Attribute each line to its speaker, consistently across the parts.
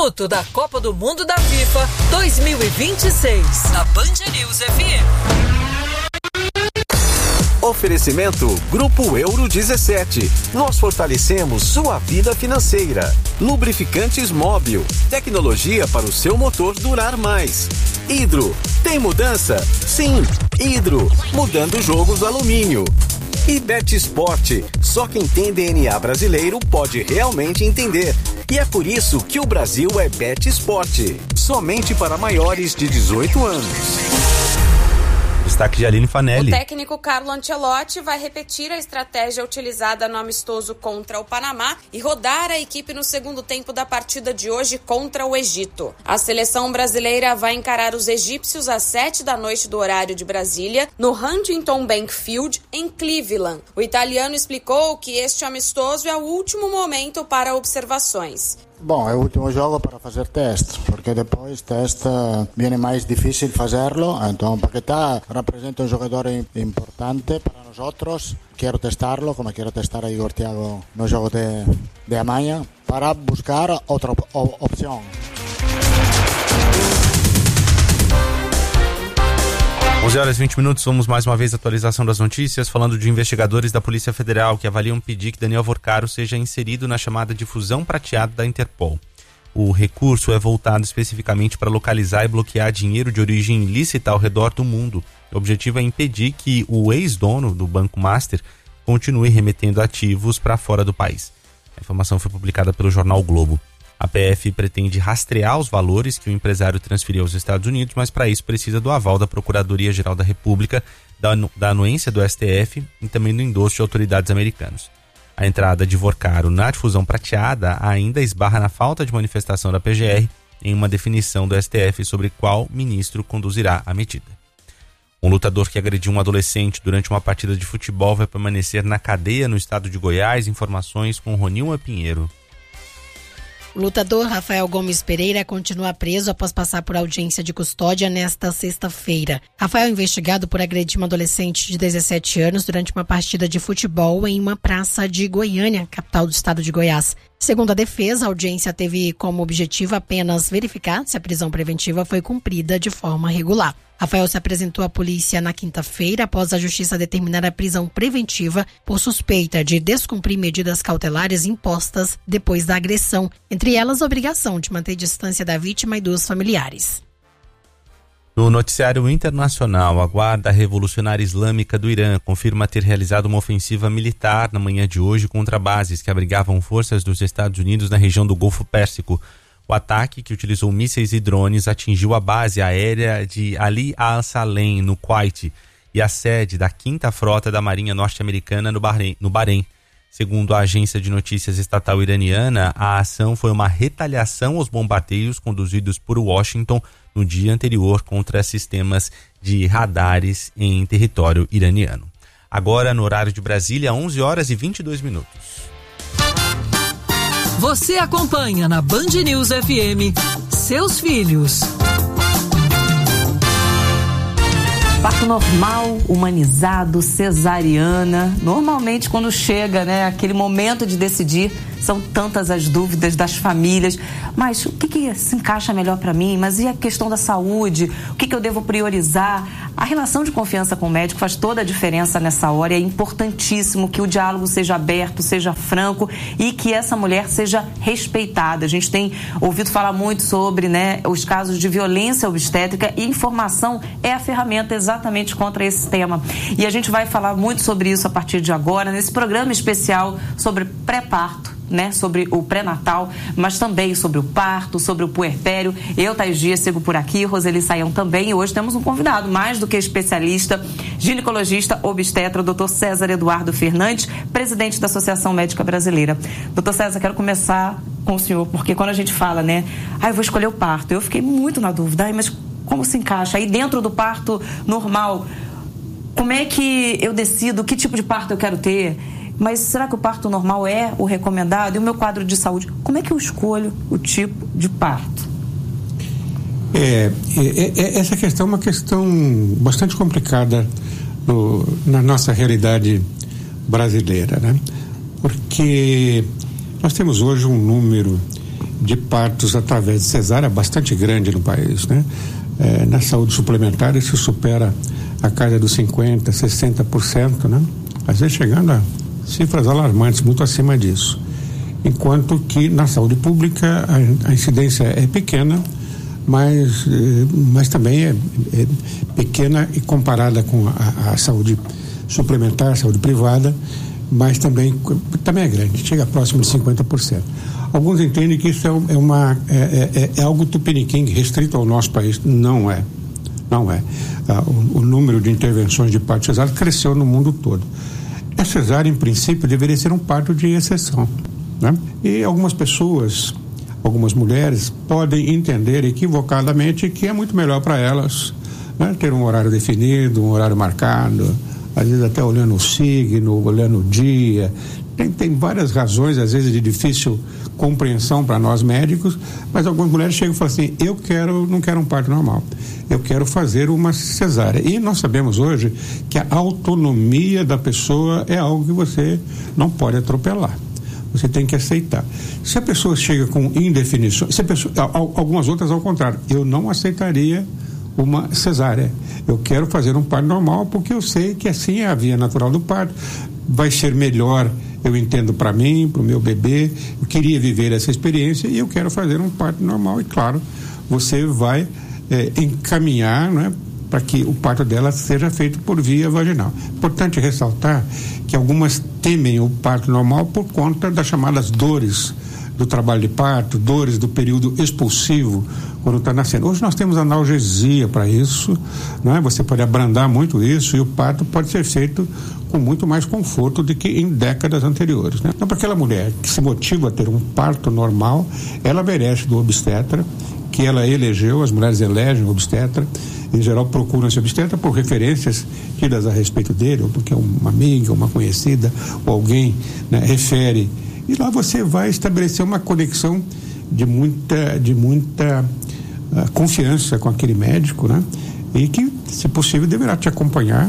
Speaker 1: minuto da Copa do Mundo da FIFA 2026, na Band News FM.
Speaker 2: Oferecimento Grupo Euro 17. Nós fortalecemos sua vida financeira. Lubrificantes Móbil. Tecnologia para o seu motor durar mais. Hidro. Tem mudança? Sim. Hidro. Mudando jogos do alumínio. E BetSport. Só quem tem DNA brasileiro pode realmente entender. E é por isso que o Brasil é BetSport. Somente para maiores de 18 anos.
Speaker 3: Destaque de Aline Fanelli.
Speaker 4: O técnico Carlo Ancelotti vai repetir a estratégia utilizada no amistoso contra o Panamá e rodar a equipe no segundo tempo da partida de hoje contra o Egito. A seleção brasileira vai encarar os egípcios às 7h do horário de Brasília, no Huntington Bank Field, em Cleveland. O italiano explicou que este amistoso é o último momento para observações.
Speaker 5: Bom, é o último jogo para fazer teste, porque depois teste viene mais difícil fazerlo. Então, Paquetá representa um jogador importante para nós outros. Quero testá-lo, como quero testar a Igor Thiago no jogo de amanhã, para buscar outra opção.
Speaker 3: 11h20, vamos mais uma vez à atualização das notícias, falando de investigadores da Polícia Federal que avaliam pedir que Daniel Vorcaro seja inserido na chamada de fusão prateada da Interpol. O recurso é voltado especificamente para localizar e bloquear dinheiro de origem ilícita ao redor do mundo. O objetivo é impedir que o ex-dono do Banco Master continue remetendo ativos para fora do país. A informação foi publicada pelo jornal Globo. A PF pretende rastrear os valores que o empresário transferiu aos Estados Unidos, mas para isso precisa do aval da Procuradoria-Geral da República, da anuência do STF e também do endosso de autoridades americanas. A entrada de Vorcaro na difusão prateada ainda esbarra na falta de manifestação da PGR em uma definição do STF sobre qual ministro conduzirá a medida. Um lutador que agrediu um adolescente durante uma partida de futebol vai permanecer na cadeia no estado de Goiás. Informações com Ronilma Pinheiro.
Speaker 6: O lutador Rafael Gomes Pereira continua preso após passar por audiência de custódia nesta sexta-feira. Rafael é investigado por agredir uma adolescente de 17 anos durante uma partida de futebol em uma praça de Goiânia, capital do estado de Goiás. Segundo a defesa, a audiência teve como objetivo apenas verificar se a prisão preventiva foi cumprida de forma regular. Rafael se apresentou à polícia na quinta-feira após a justiça determinar a prisão preventiva por suspeita de descumprir medidas cautelares impostas depois da agressão, entre elas a obrigação de manter distância da vítima e dos familiares.
Speaker 3: No noticiário internacional, a Guarda Revolucionária Islâmica do Irã confirma ter realizado uma ofensiva militar na manhã de hoje contra bases que abrigavam forças dos Estados Unidos na região do Golfo Pérsico. O ataque, que utilizou mísseis e drones, atingiu a base aérea de Ali Al-Salem, no Kuwait, e a sede da 5ª Frota da Marinha Norte-Americana no Bahrein. Segundo a agência de notícias estatal iraniana, a ação foi uma retaliação aos bombardeios conduzidos por Washington no dia anterior contra sistemas de radares em território iraniano. Agora, no horário de Brasília, 11h22.
Speaker 1: Você acompanha na Band News FM seus filhos.
Speaker 7: Parto normal, humanizado, cesariana. Normalmente quando chega, aquele momento de decidir, são tantas as dúvidas das famílias. Mas o que se encaixa melhor para mim? Mas e a questão da saúde? O que eu devo priorizar? A relação de confiança com o médico faz toda a diferença nessa hora. É importantíssimo que o diálogo seja aberto, seja franco e que essa mulher seja respeitada. A gente tem ouvido falar muito sobre os casos de violência obstétrica e informação é a ferramenta exatamente contra esse tema. E a gente vai falar muito sobre isso a partir de agora, nesse programa especial sobre pré-parto. Sobre o pré-natal, mas também sobre o parto, sobre o puerpério. Eu, Thaís Dias, sigo por aqui, Roseli Saião também, e hoje temos um convidado mais do que especialista, ginecologista obstetra, o Dr. César Eduardo Fernandes, presidente da Associação Médica Brasileira. Dr. César, quero começar com o senhor, porque quando a gente fala, eu vou escolher o parto, eu fiquei muito na dúvida, mas como se encaixa? Aí dentro do parto normal, como é que eu decido que tipo de parto eu quero ter? Mas será que o parto normal é o recomendado? E o meu quadro de saúde? Como é que eu escolho o tipo de parto?
Speaker 8: Essa questão é uma questão bastante complicada na nossa realidade brasileira, Porque nós temos hoje um número de partos através de cesárea bastante grande no país, né? Na saúde suplementar isso supera a casa dos 50%, 60%, né? Às vezes chegando a cifras alarmantes, muito acima disso. Enquanto que na saúde pública a incidência é pequena, mas também é pequena e comparada com a saúde suplementar, a saúde privada, mas também é grande, chega próximo de 50%. Alguns entendem que isso é algo tupiniquim, restrito ao nosso país. Não é. O número de intervenções de parto cesárea cresceu no mundo todo. A cesárea, em princípio, deveria ser um parto de exceção, né? E algumas pessoas, algumas mulheres, podem entender equivocadamente que é muito melhor para elas, né, ter um horário definido, um horário marcado, às vezes até olhando o signo, olhando o dia. Tem várias razões, às vezes de difícil compreensão para nós médicos, mas algumas mulheres chegam e falam assim: não quero um parto normal, eu quero fazer uma cesárea. E nós sabemos hoje que a autonomia da pessoa é algo que você não pode atropelar. Você tem que aceitar. Se a pessoa chega com indefinições, algumas outras ao contrário, eu não aceitaria uma cesárea. Eu quero fazer um parto normal porque eu sei que assim é a via natural do parto. Vai ser melhor, eu entendo, para mim, para o meu bebê. Eu queria viver essa experiência e eu quero fazer um parto normal. E claro, você vai encaminhar, né, para que o parto dela seja feito por via vaginal. Importante ressaltar que algumas temem o parto normal por conta das chamadas dores do trabalho de parto, dores do período expulsivo quando está nascendo. Hoje nós temos analgesia para isso, né? Você pode abrandar muito isso e o parto pode ser feito com muito mais conforto do que em décadas anteriores, né? Então, para aquela mulher que se motiva a ter um parto normal, ela merece do obstetra que ela elegeu. As mulheres elegem o obstetra, em geral procuram esse obstetra por referências tidas a respeito dele, ou porque uma amiga, uma conhecida, ou alguém, né, refere. E lá você vai estabelecer uma conexão de muita confiança com aquele médico, né? E que, se possível, deverá te acompanhar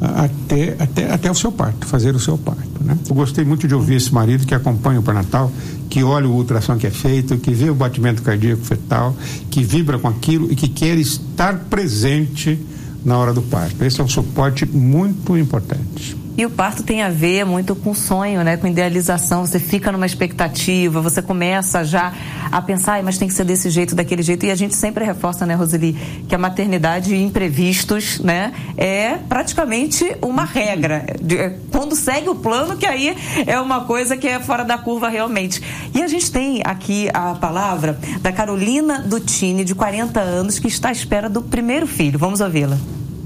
Speaker 8: até o seu parto, fazer o seu parto, né? Eu gostei muito de ouvir esse marido que acompanha o pré-natal, que olha o ultrassom que é feito, que vê o batimento cardíaco fetal, que vibra com aquilo e que quer estar presente na hora do parto. Esse é um suporte muito importante.
Speaker 7: E o parto tem a ver muito com sonho, né? Com idealização. Você fica numa expectativa, você começa já a pensar, mas tem que ser desse jeito, daquele jeito. E a gente sempre reforça, né, Roseli, que a maternidade e imprevistos, né, é praticamente uma regra. Quando segue o plano, que aí é uma coisa que é fora da curva realmente. E a gente tem aqui a palavra da Carolina Dutini, de 40 anos, que está à espera do primeiro filho. Vamos ouvi-la.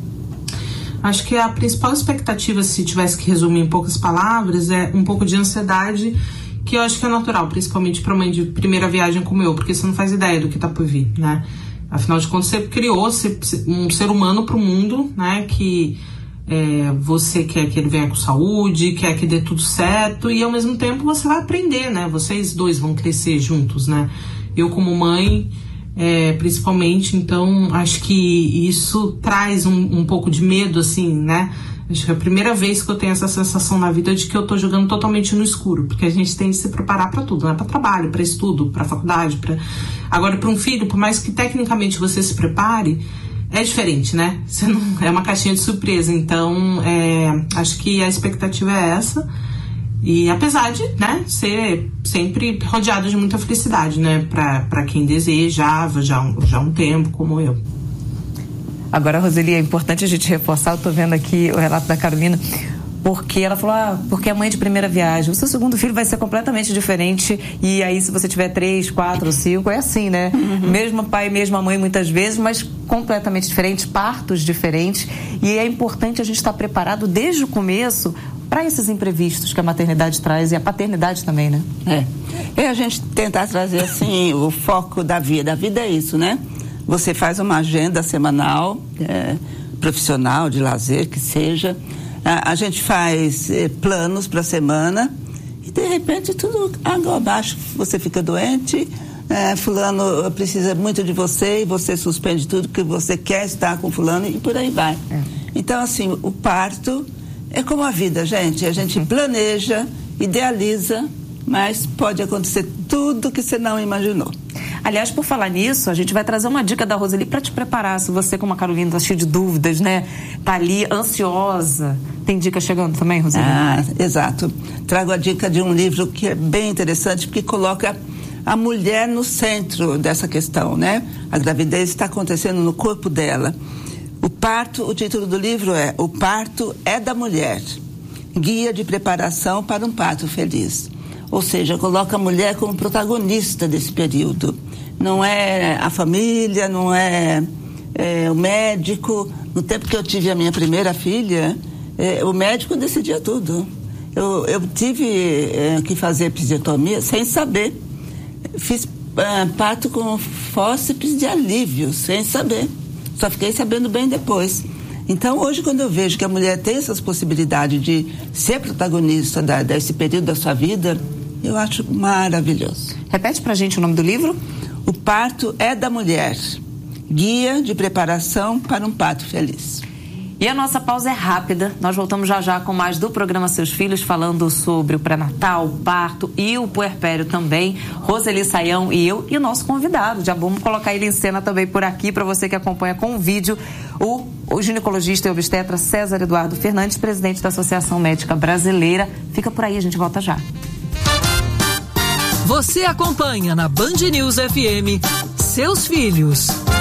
Speaker 9: Acho que a principal expectativa, se tivesse que resumir em poucas palavras, é um pouco de ansiedade, que eu acho que é natural, principalmente para mãe de primeira viagem como eu, porque você não faz ideia do que está por vir, né? Afinal de contas, você criou um ser humano para o mundo, né? Que você quer que ele venha com saúde, quer que dê tudo certo, e ao mesmo tempo você vai aprender, né? Vocês dois vão crescer juntos, né? Eu como mãe... principalmente, então acho que isso traz um pouco de medo, assim, né? Acho que é a primeira vez que eu tenho essa sensação na vida de que eu tô jogando totalmente no escuro, porque a gente tem que se preparar para tudo, né? Para trabalho, para estudo, para faculdade, agora para um filho, por mais que tecnicamente você se prepare, é diferente, né? Você não... é uma caixinha de surpresa, então acho que a expectativa é essa. E apesar de, né, ser sempre rodeado de muita felicidade, né, para quem desejava já um tempo, como eu.
Speaker 7: Agora, Roseli, é importante a gente reforçar, eu estou vendo aqui o relato da Carolina, porque ela falou, porque é mãe de primeira viagem, o seu segundo filho vai ser completamente diferente, e aí se você tiver 3, 4, 5, é assim, né? Uhum. Mesmo pai, mesma mãe muitas vezes, mas completamente diferentes, partos diferentes, e é importante a gente estar preparado desde o começo para esses imprevistos que a maternidade traz e a paternidade também, né?
Speaker 10: É a gente tentar trazer, assim, o foco da vida. A vida é isso, né? Você faz uma agenda semanal, profissional, de lazer, que seja. A gente faz planos para a semana e, de repente, tudo água abaixo. Você fica doente, fulano precisa muito de você e você suspende tudo que você quer estar com fulano e por aí vai. Então, assim, o parto... é como a vida, gente. A gente planeja, idealiza mas pode acontecer tudo que você não imaginou.
Speaker 7: Aliás, por falar nisso, a gente vai trazer uma dica da Roseli para te preparar. Se você, como a Carolina, está cheia de dúvidas, né? Tá ali ansiosa. Tem dica chegando também, Roseli?
Speaker 10: Exato. Trago a dica de um livro que é bem interessante, porque coloca a mulher no centro dessa questão, né? A gravidez está acontecendo no corpo dela. O título do livro é O Parto é da Mulher. Guia de preparação para um parto feliz. Ou seja, coloca a mulher como protagonista desse período. Não é a família, não é o médico. No tempo que eu tive a minha primeira filha, o médico decidia tudo. Eu tive que fazer episiotomia sem saber. Fiz parto com fórceps de alívio, sem saber. Só fiquei sabendo bem depois. Então, hoje, quando eu vejo que a mulher tem essas possibilidades de ser protagonista desse período da sua vida, eu acho maravilhoso.
Speaker 7: Repete pra gente o nome do livro?
Speaker 10: O Parto é da Mulher. Guia de preparação para um parto feliz.
Speaker 7: E a nossa pausa é rápida. Nós voltamos já já com mais do programa Seus Filhos, falando sobre o pré-natal, o parto e o puerpério também. Roseli Saião e eu e o nosso convidado. Já vamos colocar ele em cena também por aqui, para você que acompanha com o vídeo, o ginecologista e obstetra César Eduardo Fernandes, presidente da Associação Médica Brasileira. Fica por aí, a gente volta já.
Speaker 1: Você acompanha na Band News FM Seus Filhos.